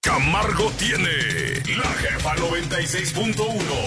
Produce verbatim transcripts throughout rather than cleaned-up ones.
Camargo tiene La Jefa noventa y seis punto uno.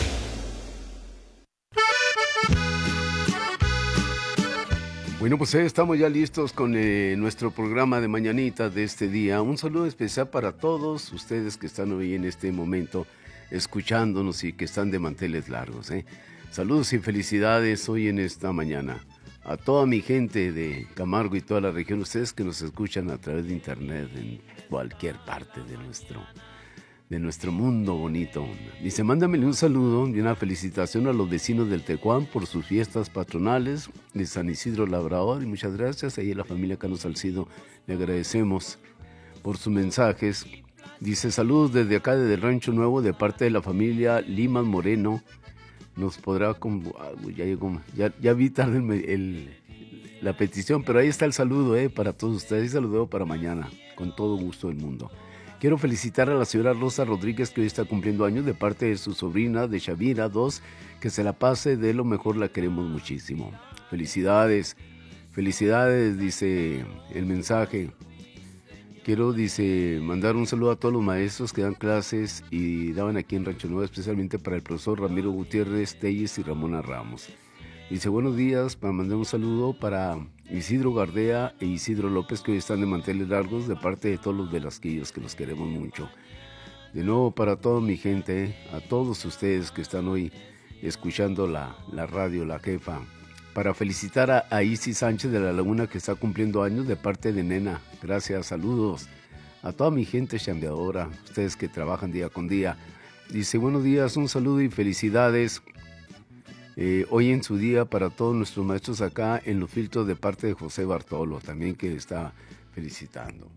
Bueno, pues eh, estamos ya listos con eh, nuestro programa de mañanita de este día. Un saludo especial para todos ustedes que están hoy en este momento escuchándonos y que están de manteles largos. ¿eh? Saludos y felicidades hoy en esta mañana. A toda mi gente de Camargo y toda la región, ustedes que nos escuchan a través de internet en cualquier parte de nuestro, de nuestro mundo bonito. Dice, mándamele un saludo y una felicitación a los vecinos del Tecuán por sus fiestas patronales de San Isidro Labrador. Y muchas gracias. Ahí a la familia Cano Salcido le agradecemos por sus mensajes. Dice, saludos desde acá, desde el Rancho Nuevo, de parte de la familia Limas Moreno. Nos podrá... Ya, llegó, ya, ya vi tarde el, el, la petición, pero ahí está el saludo eh, para todos ustedes. Y saludo para mañana, con todo gusto del mundo. Quiero felicitar a la señora Rosa Rodríguez, que hoy está cumpliendo años, de parte de su sobrina, de Shavira, dos, que se la pase de lo mejor, la queremos muchísimo. Felicidades, felicidades, dice el mensaje. Quiero, dice, mandar un saludo a todos los maestros que dan clases y daban aquí en Rancho Nuevo, especialmente para el profesor Ramiro Gutiérrez, Telles y Ramona Ramos. Dice, buenos días, para mandar un saludo para Isidro Gardea e Isidro López, que hoy están de manteles largos, de parte de todos los velasquillos, que los queremos mucho. De nuevo, para toda mi gente, a todos ustedes que están hoy escuchando la, la radio, La Jefa. Para felicitar a, a Isis Sánchez de La Laguna, que está cumpliendo años, de parte de Nena. Gracias, saludos. A toda mi gente chambeadora, ustedes que trabajan día con día. Dice, buenos días, un saludo y felicidades. Eh, hoy en su día para todos nuestros maestros acá en los filtros, de parte de José Bartolo, también que está felicitando.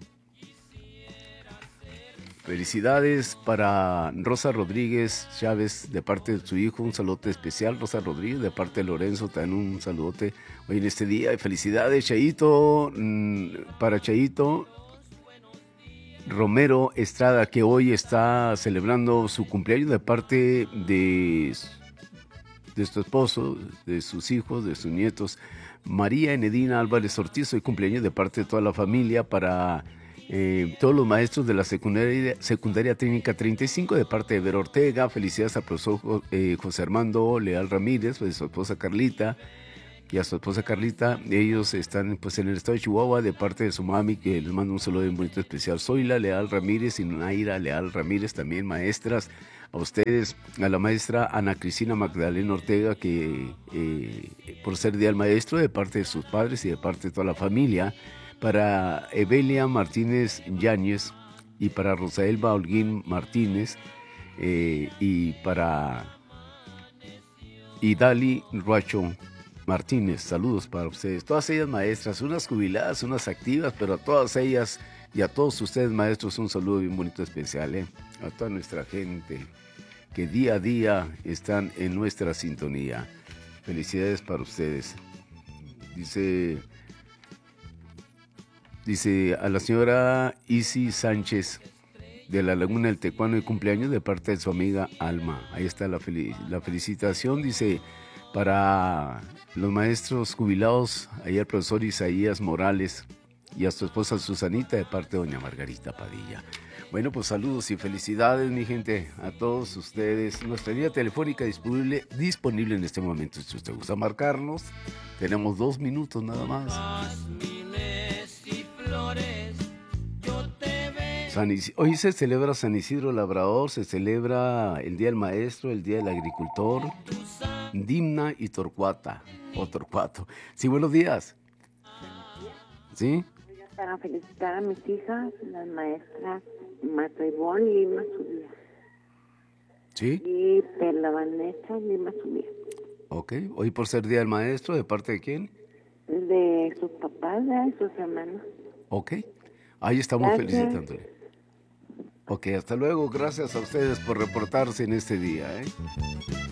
Felicidades para Rosa Rodríguez Chávez, de parte de su hijo, un saludote especial. Rosa Rodríguez, de parte de Lorenzo, también un saludote hoy en este día. Felicidades, Chayito, para Chayito Romero Estrada, que hoy está celebrando su cumpleaños, de parte de, de su esposo, de sus hijos, de sus nietos. María Enedina Álvarez Ortiz, hoy cumpleaños de parte de toda la familia. Para Eh, todos los maestros de la secundaria, secundaria técnica treinta y cinco, de parte de Vera Ortega. Felicidades al profesor eh, José Armando Leal Ramírez, pues, de su esposa Carlita y a su esposa Carlita. Ellos están pues en el estado de Chihuahua, de parte de su mami, que les mando un saludo bien bonito especial. Zoila Leal Ramírez y Naira Leal Ramírez, también maestras. A ustedes, a la maestra Ana Cristina Magdalena Ortega, que eh, por ser día del maestro, de parte de sus padres y de parte de toda la familia. Para Evelia Martínez Yáñez y para Rosaelba Holguín Martínez eh, y para Idali Ruacho Martínez, saludos para ustedes. Todas ellas maestras, unas jubiladas, unas activas, pero a todas ellas y a todos ustedes maestros un saludo bien bonito especial, ¿eh? A toda nuestra gente que día a día están en nuestra sintonía. Felicidades para ustedes. Dice... Dice a la señora Isis Sánchez de La Laguna del Tecuano, y cumpleaños, de parte de su amiga Alma. Ahí está la, fel- la felicitación. Dice para los maestros jubilados, ahí el profesor Isaías Morales y a su esposa Susanita, de parte de doña Margarita Padilla. Bueno, pues saludos y felicidades, mi gente, a todos ustedes. Nuestra línea telefónica disponible, disponible en este momento. Si usted gusta marcarnos, tenemos dos minutos nada más. San Is- Hoy se celebra San Isidro Labrador, se celebra el Día del Maestro, el Día del Agricultor, Dimna y Torcuata, o Torcuato. Sí, buenos días. ¿Sí? Para felicitar a mis hijas, las maestras Marta Ivonne Lima Subía. ¿Sí? Y Perla Vanessa Lima Subía. Ok, hoy por ser Día del Maestro, ¿de parte de quién? De sus papás, de sus hermanos. Ok, ahí estamos Gracias. felicitándole. Ok, hasta luego, gracias a ustedes por reportarse en este día, ¿eh?